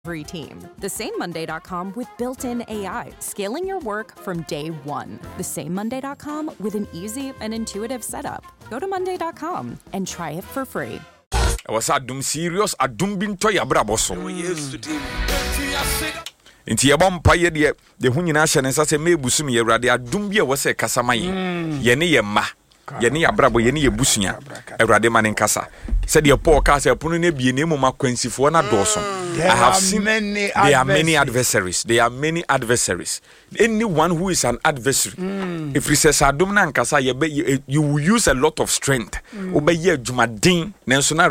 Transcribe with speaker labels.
Speaker 1: every team. The same Monday.com with built-in AI, scaling your work from day one. The same Monday.com with an easy and intuitive setup. Go to Monday.com and try it for free.
Speaker 2: I was adum serious adum binto ya brabo so. Inti ya bompa ye de hu nyina hye ne sase mebusum ye Awurade adum bi e wo se kasama ye ne ye ma ye ne ya brabo ye ne ye busunya Awurade ma ne nkasa said the Paul kasa punu ne bie ne moma kwansifo na doso. I have seen there are many adversaries. There are many adversaries. Anyone who is an adversary, if he says adum na nkasa you will use a lot of strength. Obeye jumadin na